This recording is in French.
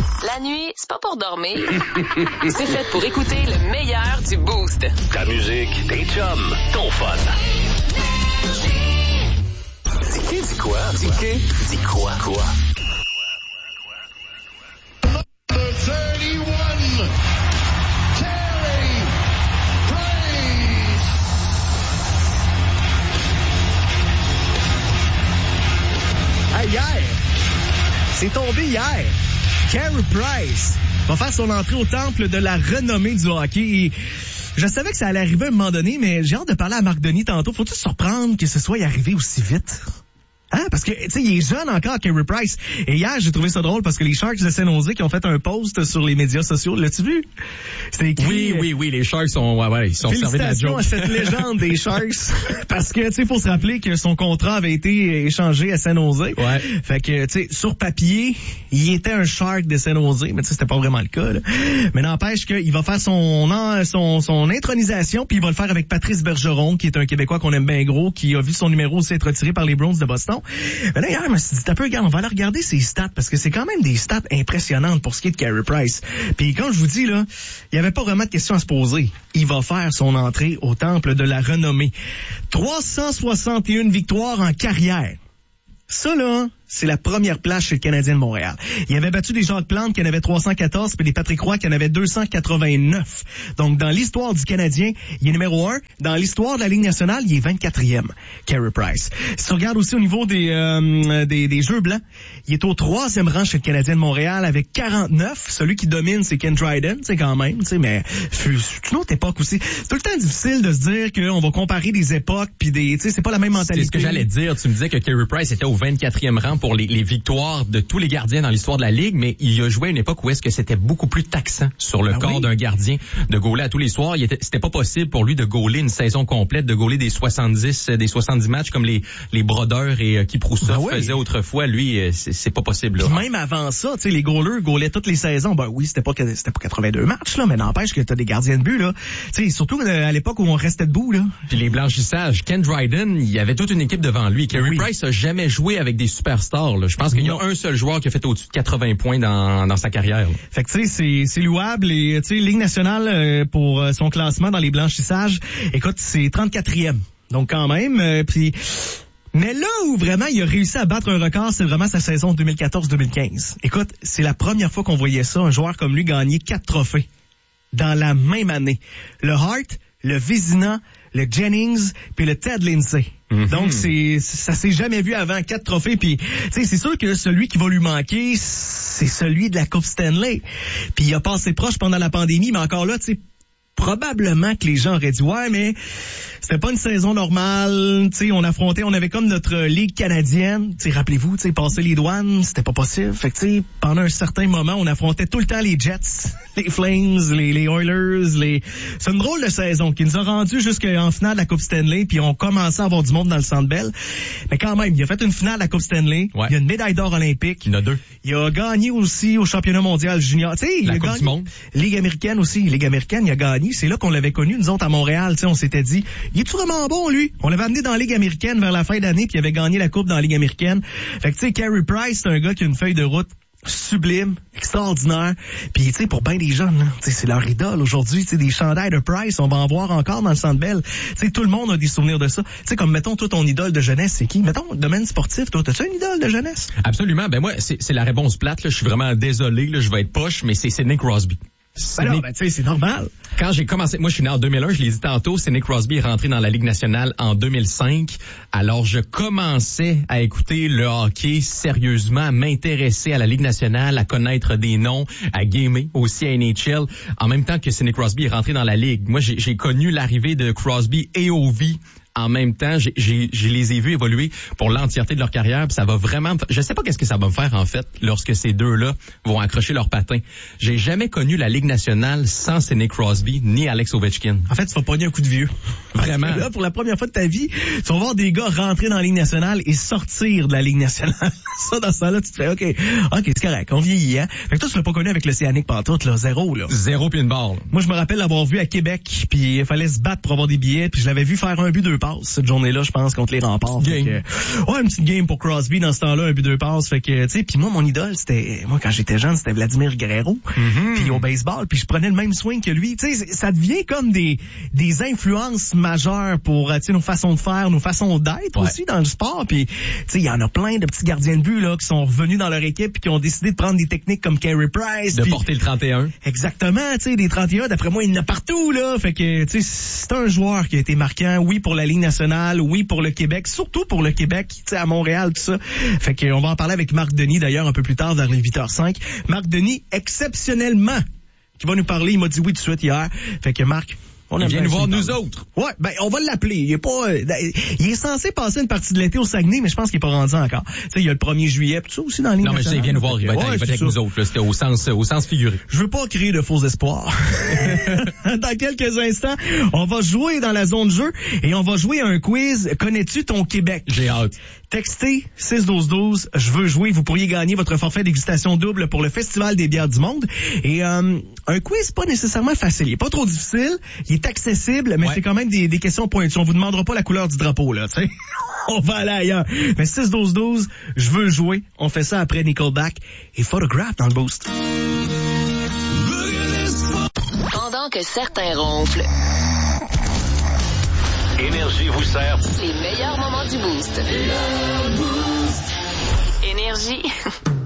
La nuit, c'est pas pour dormir. C'est fait pour écouter le meilleur du Boost. Ta musique, tes chums, ton fun. Dis quoi? Dis quoi? Quoi? Number 31, Terry Price. Ah, hier! C'est tombé hier. Carey Price va faire son entrée au temple de la renommée du hockey. Et je savais que ça allait arriver à un moment donné, mais j'ai hâte de parler à Marc Denis tantôt. Faut-il se surprendre que ce soit arrivé aussi vite? Hein? Parce que, tu sais, il est jeune encore, Carey Price. Et hier, j'ai trouvé ça drôle parce que les Sharks de San Jose qui ont fait un post sur les médias sociaux. L'as-tu vu? C'était écrit... Oui, les Sharks sont ils sont servis de la joke. Félicitations à cette légende des Sharks. Parce que, tu sais, faut se rappeler que son contrat avait été échangé à San Jose. Ouais. Fait que, tu sais, sur papier, il était un Shark de San Jose, mais tu sais, c'était pas vraiment le cas, là. Mais n'empêche qu'il va faire son intronisation, puis il va le faire avec Patrice Bergeron, qui est un Québécois qu'on aime bien gros, qui a vu son numéro aussi être retiré par les Bruins de Boston. Mais là, hier, je me suis dit, regarde, on va aller regarder ses stats, parce que c'est quand même des stats impressionnantes pour ce qui est de Carey Price. Puis quand je vous dis, là, il n'y avait pas vraiment de questions à se poser. Il va faire son entrée au temple de la renommée. 361 victoires en carrière. Ça, là, c'est la première place chez le Canadien de Montréal. Il avait battu des Jacques Plante qui en avaient 314, puis des Patrick Roy qui en avaient 289. Donc, dans l'histoire du Canadien, il est numéro 1. Dans l'histoire de la Ligue nationale, il est 24e, Carey Price. Si tu regardes aussi au niveau des Jeux blancs, il est au 3e rang chez le Canadien de Montréal avec 49. Celui qui domine, c'est Ken Dryden, tu sais, quand même, tu sais, mais c'est une autre époque aussi. C'est tout le temps difficile de se dire qu'on va comparer des époques, puis tu sais, c'est pas la même mentalité. C'est ce que j'allais dire. Tu me disais que Carey Price était au 24e rang pour les victoires de tous les gardiens dans l'histoire de la Ligue, mais il a joué à une époque où est-ce que c'était beaucoup plus taxant sur le corps d'un gardien de gauler à tous les soirs. C'était pas possible pour lui de gauler une saison complète, de gauler des 70 matchs comme les Brodeur et Kiproussov faisaient autrefois. Lui, c'est pas possible. Là. Même avant ça, tu sais, les goalers gaulaient toutes les saisons. Ben oui, c'était pas 82 matchs, là, mais n'empêche que t'as des gardiens de but, là. Tu sais, surtout à l'époque où on restait debout, là. Puis les blanchissages. Ken Dryden, il y avait toute une équipe devant lui. Carey Price a jamais joué avec des superstars, là. Je pense qu'il y a un seul joueur qui a fait au-dessus de 80 points dans sa carrière. Là. Fait que tu sais, c'est louable. Et tu sais, Ligue nationale pour son classement dans les blanchissages, écoute, c'est 34e. Donc quand même, puis... Mais là où vraiment il a réussi à battre un record, c'est vraiment sa saison 2014-2015. Écoute, c'est la première fois qu'on voyait ça, un joueur comme lui gagner 4 trophées dans la même année. Le Hart, le Vézina, le Jennings, puis le Ted Lindsay. Mm-hmm. Donc, ça s'est jamais vu avant, 4 trophées. Puis, tu sais, c'est sûr que celui qui va lui manquer, c'est celui de la Coupe Stanley. Puis, il a passé proche pendant la pandémie, mais encore là, tu sais, probablement que les gens auraient dit, ouais, mais c'était pas une saison normale, tu sais, on avait comme notre ligue canadienne, tu sais, rappelez-vous, tu sais, passer les douanes, c'était pas possible. Fait que, tu sais, pendant un certain moment, on affrontait tout le temps les Jets, les Flames, les Oilers, c'est une drôle de saison qui nous a rendu jusqu'en finale de la Coupe Stanley, puis on commençait à avoir du monde dans le Centre Bell. Mais quand même, il a fait une finale de la Coupe Stanley, il y a une médaille d'or olympique. Il y en a 2. Il a gagné aussi au championnat mondial junior. Tu sais, il a Coupe gagné du monde. Ligue américaine aussi. Ligue américaine, il a gagné. C'est là qu'on l'avait connu, nous autres, à Montréal. Tu sais, on s'était dit, il est-tu vraiment bon, lui? On l'avait amené dans la Ligue américaine vers la fin d'année, puis il avait gagné la Coupe dans la Ligue américaine. Fait que, tu sais, Carey Price, c'est un gars qui a une feuille de route sublime, extraordinaire. Puis, tu sais, pour bien des jeunes, tu sais, c'est leur idole aujourd'hui. Tu sais, des chandails de Price, on va en voir encore dans le Centre Bell. Tu sais, tout le monde a des souvenirs de ça. Tu sais, comme, mettons, toi, ton idole de jeunesse, c'est qui? Mettons, domaine sportif, toi, t'as-tu une idole de jeunesse? Absolument. Ben, moi, c'est la réponse plate, là. Je suis vraiment désolé, là. Je vais être poche, mais c'est Sidney Crosby. Ben non, tu sais, c'est normal. Quand j'ai commencé, moi je suis né en 2001, je l'ai dit tantôt, Sidney Crosby est rentré dans la Ligue nationale en 2005. Alors je commençais à écouter le hockey sérieusement, à m'intéresser à la Ligue nationale, à connaître des noms, à gamer aussi à NHL, en même temps que Sidney Crosby est rentré dans la Ligue. Moi j'ai connu l'arrivée de Crosby et Ovi. En même temps, je les ai vus évoluer pour l'entièreté de leur carrière, puis ça va vraiment... Je sais pas qu'est-ce que ça va me faire, en fait, lorsque ces deux-là vont accrocher leurs patins. J'ai jamais connu la Ligue nationale sans Sidney Crosby, ni Alex Ovechkin. En fait, tu vas pogner un coup de vieux. Vraiment. Là, pour la première fois de ta vie, tu vas voir des gars rentrer dans la Ligue nationale et sortir de la Ligue nationale. Ça, dans ce temps-là, tu te fais, OK, c'est correct, on vieillit, hein. Fait que toi, tu l'as pas connu avec l'Océanique pantoute, là, zéro, là. Zéro puis une barre, là. Moi, je me rappelle l'avoir vu à Québec, puis il fallait se battre pour avoir des billets, puis je l'avais vu faire un but, 2 passes cette journée-là, je pense, contre les Remparts. Game. Ouais, une petite game pour Crosby dans ce temps-là, 1 but 2 passes. Fait que, tu sais, puis moi, mon idole, moi, quand j'étais jeune, c'était Vladimir Guerrero. Puis au baseball, puis je prenais le même swing que lui. Tu sais, ça devient comme des influences majeures pour, tu sais, nos façons de faire, nos façons d'être aussi dans le sport. Puis, tu sais, il y en a plein de petits gardiens de but, là, qui sont revenus dans leur équipe puis qui ont décidé de prendre des techniques comme Carey Price. De porter le 31. Exactement, tu sais, des 31, d'après moi, il y en a partout, là. Fait que, tu sais, c'est un joueur qui a été marquant, oui, pour la Ligue nationale, oui, pour le Québec, surtout pour le Québec, tu sais, à Montréal, tout ça. Fait que, on va en parler avec Marc Denis, d'ailleurs, un peu plus tard, vers les 8h05. Marc Denis, exceptionnellement, qui va nous parler, il m'a dit oui tout de suite hier. Fait que, Marc, il vient nous voir nous autres. Ouais, ben on va l'appeler. Il est censé passer une partie de l'été au Saguenay, mais je pense qu'il est pas rendu encore. Tu sais, il y a le 1er juillet, tout ça aussi dans la Ligue nationale. Non, mais il vient nous voir, il va être avec nous autres. Là, c'était au sens figuré. Je veux pas créer de faux espoirs. Dans quelques instants, on va jouer dans la zone de jeu et on va jouer à un quiz. Connais-tu ton Québec? J'ai hâte. Textez 6-12-12, je veux jouer. Vous pourriez gagner votre forfait dégustation double pour le Festival des bières du monde. Et un quiz pas nécessairement facile. Il est pas trop difficile, il est accessible, mais c'est quand même des questions pointues. On vous demandera pas la couleur du drapeau, là, tu sais. On va aller ailleurs. Mais 6-12-12, je veux jouer. On fait ça après Nickelback et Photograph dans le Boost. Pendant que certains ronflent, Énergie vous sert. les meilleurs moments du Boost. Énergie.